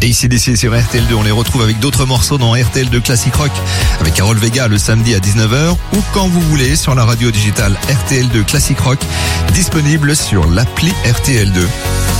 Et ici sur RTL2, on les retrouve avec d'autres morceaux dans RTL2 Classic Rock avec Carole Vega le samedi à 19h ou quand vous voulez sur la radio digitale RTL2 Classic Rock, disponible sur l'appli RTL2.